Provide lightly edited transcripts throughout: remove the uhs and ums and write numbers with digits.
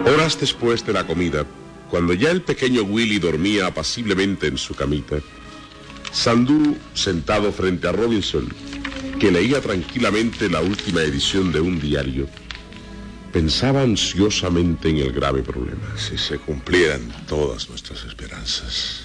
Horas después de la comida, cuando ya el pequeño Willy dormía apaciblemente en su camita, Sandu, sentado frente a Robinson, que leía tranquilamente la última edición de un diario, pensaba ansiosamente en el grave problema. Si se cumplieran todas nuestras esperanzas,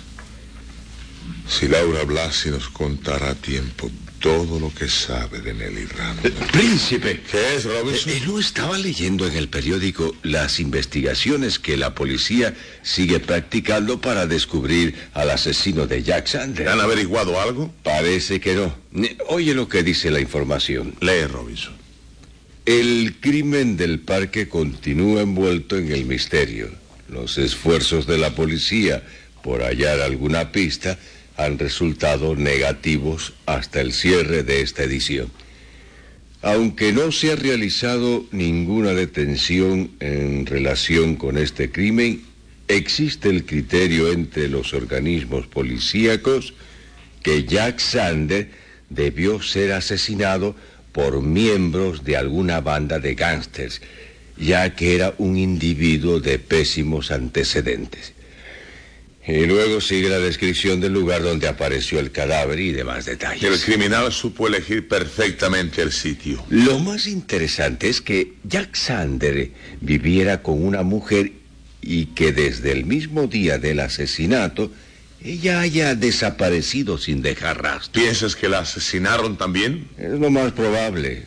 si Laura Blasi nos contara a tiempo todo lo que sabe de Nelly Randall. ¡Príncipe! ¿Qué es, Robinson? ¿No estaba leyendo en el periódico las investigaciones que la policía sigue practicando para descubrir al asesino de Jack Sander? ¿Han averiguado algo? Parece que no. Oye lo que dice la información. Lee, Robinson. El crimen del parque continúa envuelto en el misterio. Los esfuerzos de la policía por hallar alguna pista han resultado negativos hasta el cierre de esta edición. Aunque no se ha realizado ninguna detención en relación con este crimen, existe el criterio entre los organismos policíacos que Jack Sander debió ser asesinado por miembros de alguna banda de gángsters, ya que era un individuo de pésimos antecedentes. Y luego sigue la descripción del lugar donde apareció el cadáver y demás detalles. El criminal supo elegir perfectamente el sitio. Lo más interesante es que Jack Sander viviera con una mujer y que desde el mismo día del asesinato ella haya desaparecido sin dejar rastro. ¿Piensas que la asesinaron también? Es lo más probable.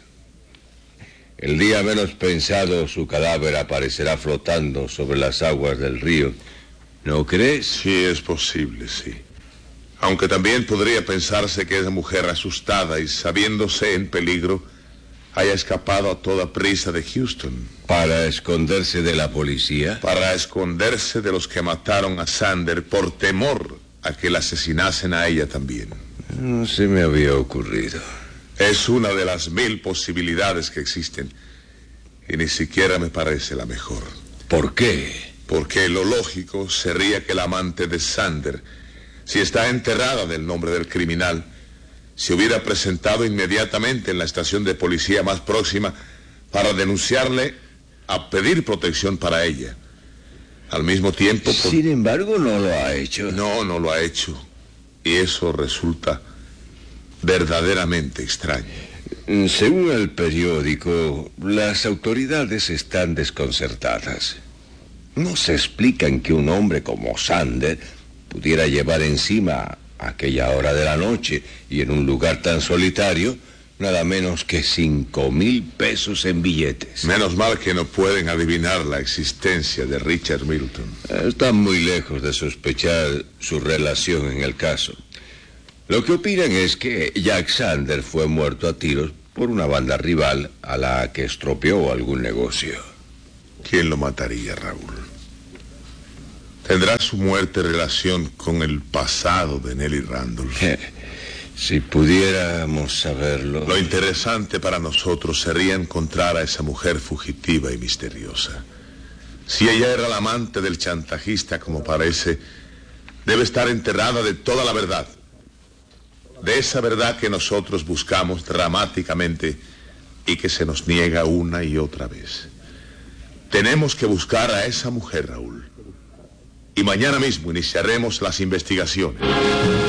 El día menos pensado, su cadáver aparecerá flotando sobre las aguas del río. ¿No crees? Sí, es posible, sí. Aunque también podría pensarse que esa mujer asustada y sabiéndose en peligro haya escapado a toda prisa de Houston. ¿Para esconderse de la policía? Para esconderse de los que mataron a Sander por temor a que la asesinasen a ella también. No se me había ocurrido. Es una de las 1000 posibilidades que existen y ni siquiera me parece la mejor. ¿Por qué? Porque lo lógico sería que el amante de Sander, si está enterrada del nombre del criminal, se hubiera presentado inmediatamente en la estación de policía más próxima para denunciarle, a pedir protección para ella. Al mismo tiempo... Sin embargo, no lo ha hecho. No, no lo ha hecho. Y eso resulta verdaderamente extraño. Según el periódico, las autoridades están desconcertadas. No se explican que un hombre como Sander pudiera llevar encima a aquella hora de la noche y en un lugar tan solitario nada menos que 5,000 pesos en billetes. Menos mal que no pueden adivinar la existencia de Richard Milton. Están muy lejos de sospechar su relación en el caso. Lo que opinan es que Jack Sander fue muerto a tiros por una banda rival a la que estropeó algún negocio. ¿Quién lo mataría, Raúl? ¿Tendrá su muerte relación con el pasado de Nelly Randall? Si pudiéramos saberlo... Lo interesante para nosotros sería encontrar a esa mujer fugitiva y misteriosa. Si ella era la amante del chantajista, como parece, debe estar enterrada de toda la verdad. De esa verdad que nosotros buscamos dramáticamente y que se nos niega una y otra vez. Tenemos que buscar a esa mujer, Raúl. Y mañana mismo iniciaremos las investigaciones.